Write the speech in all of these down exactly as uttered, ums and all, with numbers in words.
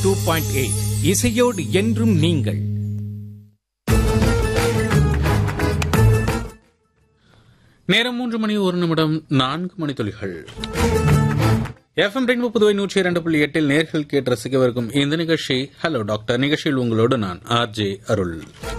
Two point eight இசையோடு என்றும் நீங்கள். நேரம் மூன்று மணி ஒரு நிமிடம் நான்கு மணி துளிகள். எஃப்எம் ரெயின்போ புதுவை நூற்றி இரண்டு புள்ளி எட்டில் நேர்கள் கேட்டு ரசிக்கவிருக்கும் இந்த நிகழ்ச்சி ஹலோ டாக்டர். நிகழ்ச்சியில் உங்களோடு நான் ஆர் ஜே அருள்.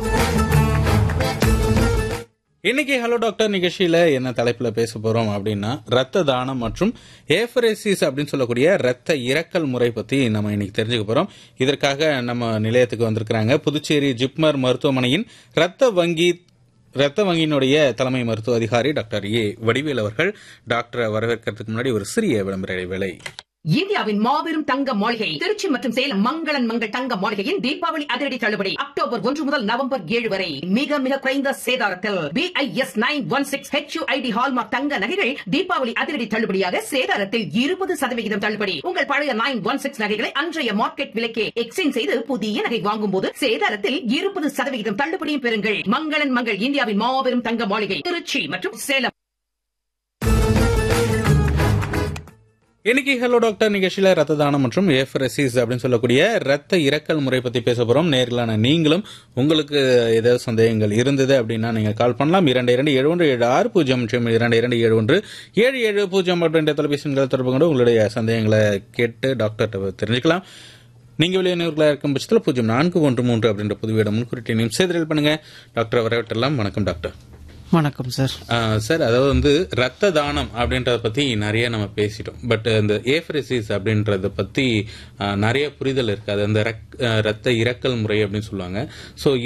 இன்னைக்கு ஹலோ டாக்டர் நிகழ்ச்சியில என்ன தலைப்புல பேச போறோம் அப்படின்னா ரத்த தானம் மற்றும் ஏஃபரேசிஸ் அப்படின்னு சொல்லக்கூடிய ரத்த இறக்கல் முறை பத்தி நம்ம இன்னைக்கு தெரிஞ்சுக்க போறோம். இதற்காக நம்ம நிலையத்துக்கு வந்திருக்கிறாங்க புதுச்சேரி ஜிப்மர் மருத்துவமனையின் ரத்த வங்கி ரத்த வங்கியினுடைய தலைமை மருத்துவ அதிகாரி டாக்டர் ஏ வடிவேல் அவர்கள். டாக்டரை வரவேற்கிறதுக்கு முன்னாடி ஒரு சிறிய விளம்பர இடைவேளை. இந்தியாவின் மாபெரும் தங்க மாளிகை திருச்சி மற்றும் சேலம் மங்களன் மங்கள் தங்க மாளிகையின் தீபாவளி அதிரடி தள்ளுபடி அக்டோபர் ஒன்று முதல் நவம்பர் ஏழு வரை மிக மிக குறைந்த சேதாரத்தில் BIS nine one six HUID hallmark தங்க நகைகள் தீபாவளி அதிரடி தள்ளுபடியாக சேதாரத்தில் இருபது சதவிகிதம் தள்ளுபடி. உங்கள் பழைய நைன் ஒன் சிக்ஸ் நகைகளை அன்றைய மார்க்கெட் விலைக்கே எக்ஸ்சேஞ்ச் செய்து புதிய நகை வாங்கும் போது சேதாரத்தில் இருபது சதவிகிதம் தள்ளுபடியும் பெறுங்கள். மங்களன் மங்கள் இந்தியாவின் மாபெரும் தங்க மாளிகை திருச்சி மற்றும் சேலம். இன்னைக்கு ஹலோ டாக்டர் நிகழ்ச்சியில ரத்த தானம் மற்றும் ஏஃபரசிஸ் அப்படின்னு சொல்லக்கூடிய ரத்த இறக்கல் முறை பத்தி பேச போறோம். நேர்களான நீங்களும் உங்களுக்கு ஏதாவது சந்தேகங்கள் இருந்தது அப்படின்னா நீங்க கால் பண்ணலாம். இரண்டு இரண்டு ஏழு ஒன்று ஏழு ஆறு பூஜ்ஜியம் இரண்டு இரண்டு ஏழு ஒன்று ஏழு ஏழு பூஜ்ஜியம் அப்படின்ற தொலைபேசிகளை தொடர்பு கொண்டு உங்களுடைய சந்தேகங்களை கேட்டு டாக்டர்கிட்ட தெரிஞ்சுக்கலாம். நீங்க வெளியூர்களா இருக்கும் பட்சத்தில் பூஜ்ஜியம் நான்கு ஒன்று மூன்று அப்படின்ற புதுவிட முன்குறிட்டையும் சேர்த்து பண்ணுங்க. டாக்டர் வரவிட்டெல்லாம். வணக்கம் டாக்டர். வணக்கம் சார். சார், அதாவது வந்து ரத்த தானம் அப்படின்றத பத்தி நிறைய நம்ம பேசிட்டோம். பட் இந்த ஏஃபரசிஸ் அப்படின்றத பத்தி நிறைய புரிதல் இருக்காது. அந்த ரத்த இறக்கல் முறை அப்படின்னு சொல்லுவாங்க. ஸோ